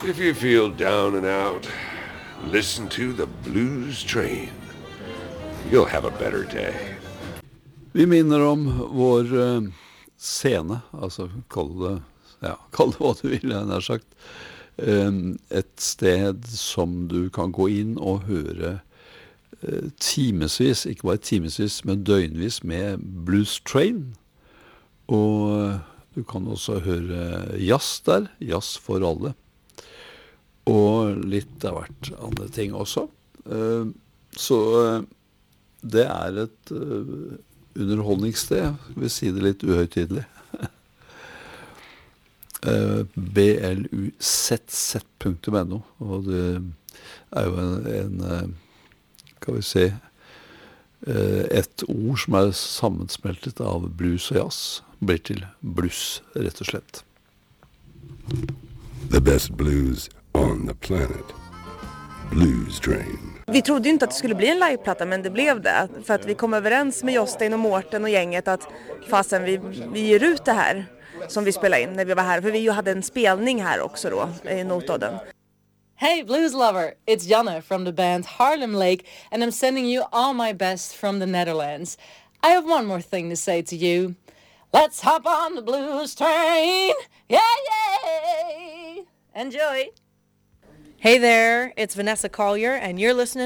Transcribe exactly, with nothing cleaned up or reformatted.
If you feel down and out, listen to the Blues Train. You'll have a better day. Vi minner om vår uh, scene, altså kall det, ja, kall det hva du vil, jeg har sagt. Um, et sted som du kan gå inn og høre uh, timesvis, ikke bare timesvis, men døgnvis med Blues Train. Og uh, du kan også høre jazz der, jazz for alle. Og litt av hvert andre ting også. Uh, så uh, det er et uh, underholdningssted, vil si det litt uhøytidelig. uh, B L U Z Z punktum N O, og det er jo en, en uh, kan vi si, uh, et ord som er sammensmeltet av blues og jazz, blir til blues, rett og slett. The best blues on the planet. Blues Train. Vi trodde ju inte att det skulle bli en liveplatta, men det blev det. För att vi kom överens med Jostein och Mårten och gänget att fasen vi, vi ger ut det här som vi spelade in när vi var här. För vi ju hade en spelning här också då i Notodden. Hey blues lover, it's Janne from the band Harlem Lake and I'm sending you all my best from the Netherlands. I have one more thing to say to you. Let's hop on the blues train. Yeah, yeah. Enjoy. Hey there, it's Vanessa Collier and you're listening